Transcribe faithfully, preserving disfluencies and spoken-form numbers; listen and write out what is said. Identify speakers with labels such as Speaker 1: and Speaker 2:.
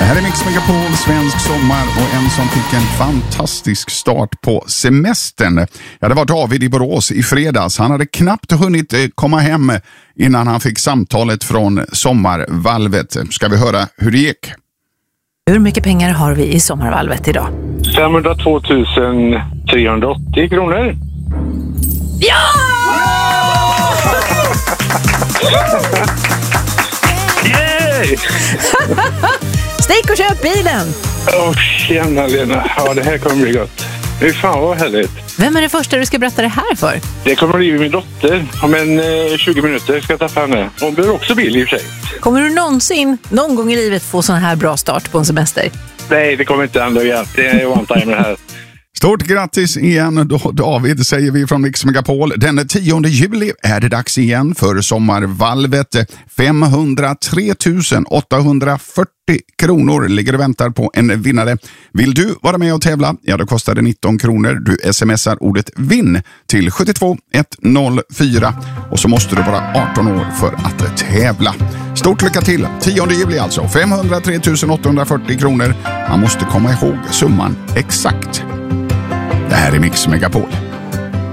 Speaker 1: här är Mix Megapol, svensk sommar och en som fick en fantastisk start på semestern. Ja, det var David i Borås i fredags. Han hade knappt hunnit komma hem innan han fick samtalet från sommarvalvet. Ska vi höra hur det gick?
Speaker 2: Hur mycket pengar har vi i sommarvalvet idag?
Speaker 3: femhundratvå tusen trehundraåttio kronor.
Speaker 2: Ja!
Speaker 3: Yay!
Speaker 2: Stick och köp bilen!
Speaker 3: Åh, oh, tjena Lena. Ja, det här kommer bli gott. Det är fan vad härligt.
Speaker 2: Vem är det första du ska berätta det här för?
Speaker 3: Det kommer bli min dotter. Om en eh, tjugo minuter ska jag träffa henne. Hon behöver också bil i och för sig.
Speaker 2: Kommer du någonsin, någon gång i livet, få sån här bra start på en semester?
Speaker 3: Nej, det kommer inte ändå igen. Det är one time det här.
Speaker 1: Stort grattis igen då, David, säger vi från Mix Megapol. Den tionde juli är det dags igen för sommarvalvet. femhundratre tusen åttahundrafyrtio kronor ligger och väntar på en vinnare. Vill du vara med och tävla? Ja, då kostar det nitton kronor. Du smsar ordet vinn till sju två ett noll fyra och så måste du vara arton år för att tävla. Stort lycka till! tionde juli alltså. femhundratre tusen åttahundrafyrtio kronor. Man måste komma ihåg summan exakt. Det här är Mix Megapol.